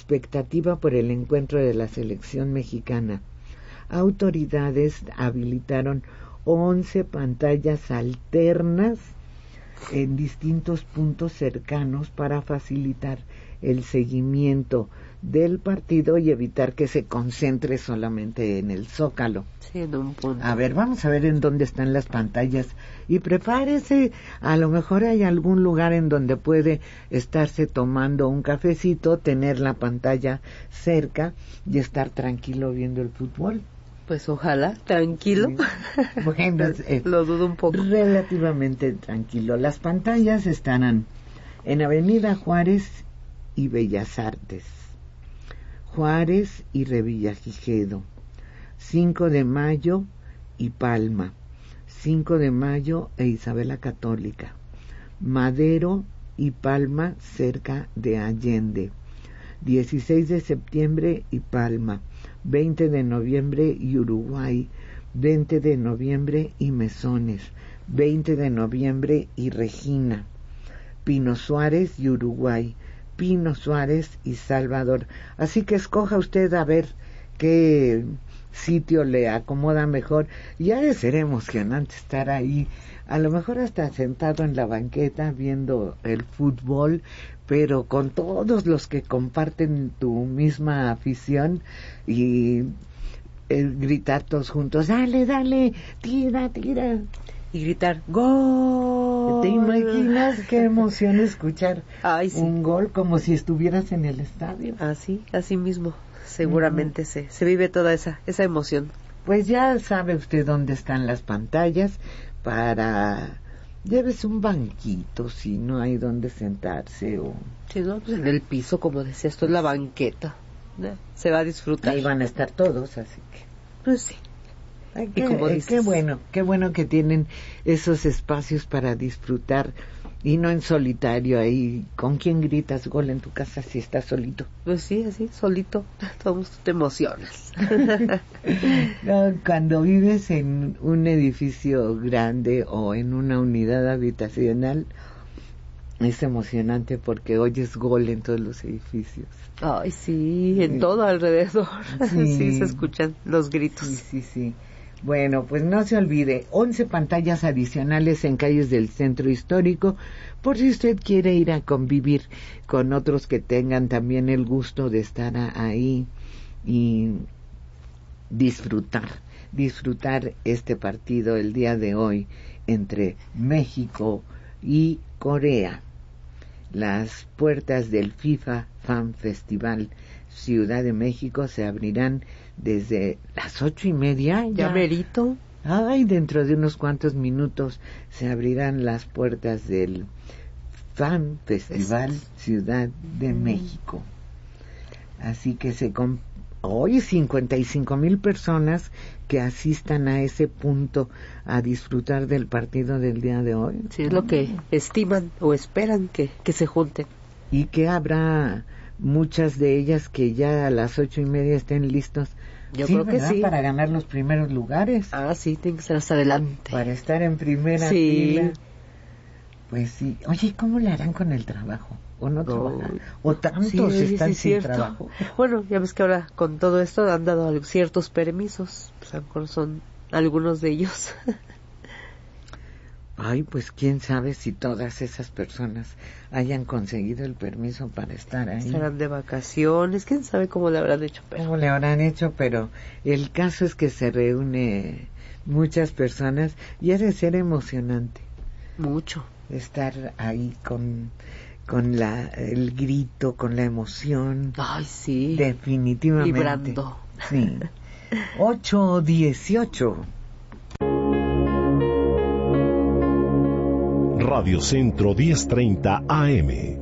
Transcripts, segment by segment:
expectativa por el encuentro de la selección mexicana. Autoridades habilitaron 11 pantallas alternas en distintos puntos cercanos para facilitar el seguimiento del partido y evitar que se concentre solamente en el Zócalo. Sí, en un punto. A ver, vamos a ver en dónde están las pantallas y prepárese, a lo mejor hay algún lugar en donde puede estarse tomando un cafecito, tener la pantalla cerca y estar tranquilo viendo el fútbol. Pues ojalá, tranquilo. Sí. Bueno, lo dudo un poco. Relativamente tranquilo. Las pantallas estarán en Avenida Juárez y Bellas Artes, Juárez y Revillagigedo, 5 de Mayo y Palma, 5 de Mayo e Isabel la Católica, Madero y Palma cerca de Allende, 16 de septiembre y Palma, 20 de noviembre y Uruguay, 20 de noviembre y Mesones, 20 de noviembre y Regina, Pino Suárez y Uruguay, Pino Suárez y Salvador. Así que escoja usted a ver qué sitio le acomoda mejor. Y ha de ser emocionante estar ahí, a lo mejor hasta sentado en la banqueta viendo el fútbol, pero con todos los que comparten tu misma afición y gritar todos juntos, dale, dale, tira, tira. Y gritar, ¡gol! ¿Te imaginas qué emoción escuchar Ay, sí. un gol como si estuvieras en el estadio? Así mismo, seguramente se vive toda esa emoción. Pues ya sabe usted dónde están las pantallas para... Llévese un banquito si no hay dónde sentarse o... Sí, no, pues en el piso, como decía, esto es la banqueta. Se va a disfrutar. Ahí van a estar todos, así que... Pues sí. Ay, qué bueno que tienen esos espacios para disfrutar y no en solitario ahí. ¿Con quién gritas gol en tu casa si estás solito? Pues sí, así, solito, todos te emocionas. No, cuando vives en un edificio grande o en una unidad habitacional, es emocionante porque oyes gol en todos los edificios. Ay, sí, en todo alrededor. Sí. Sí, se escuchan los gritos. Sí. Bueno, pues no se olvide, 11 pantallas adicionales en calles del centro histórico, por si usted quiere ir a convivir con otros que tengan también el gusto de estar ahí y disfrutar este partido el día de hoy entre México y Corea. Las puertas del FIFA Fan Festival Ciudad de México se abrirán desde las 8:30. ¿Ya merito? Ay, dentro de unos cuantos minutos se abrirán las puertas del Fan Festival Ciudad de México. Así que hoy 55,000 personas que asistan a ese punto a disfrutar del partido del día de hoy. Sí, es lo que estiman o esperan que se junten. Y que habrá muchas de ellas que ya a las 8:30 estén listos. Yo creo que sí. Para ganar los primeros lugares. Ah, sí, tiene que ser hasta adelante. Para estar en primera fila. Pues sí. Oye, ¿cómo le harán con el trabajo? ¿O no trabajan? ¿O tantos están sin trabajo? Bueno, ya ves que ahora con todo esto han dado ciertos permisos. Pues a lo mejor son algunos de ellos. Ay, pues quién sabe si todas esas personas hayan conseguido el permiso para estar ahí. Estarán de vacaciones, quién sabe cómo le habrán hecho. Pero el caso es que se reúne muchas personas y ha de ser emocionante. Mucho. Estar ahí con el grito, con la emoción. Ay, sí. Definitivamente. Vibrando. Sí. 8:18. Radio Centro 1030 AM.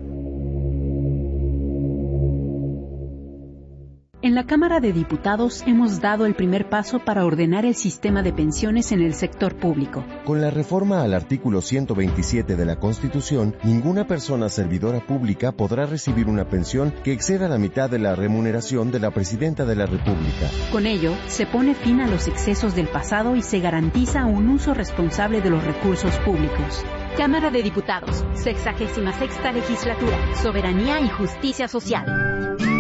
En la Cámara de Diputados hemos dado el primer paso para ordenar el sistema de pensiones en el sector público. Con la reforma al artículo 127 de la Constitución, ninguna persona servidora pública podrá recibir una pensión que exceda la mitad de la remuneración de la Presidenta de la República. Con ello, se pone fin a los excesos del pasado y se garantiza un uso responsable de los recursos públicos. Cámara de Diputados, 66ª Legislatura, Soberanía y Justicia Social.